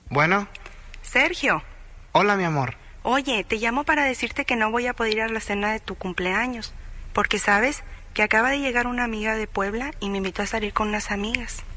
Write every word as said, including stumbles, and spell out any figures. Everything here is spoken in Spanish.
Bueno, Sergio, hola mi amor. oye, te llamo para decirte que no voy a poder ir a la cena de tu cumpleaños, porque sabes que acaba de llegar una amiga de Puebla y me invitó a salir con unas amigas.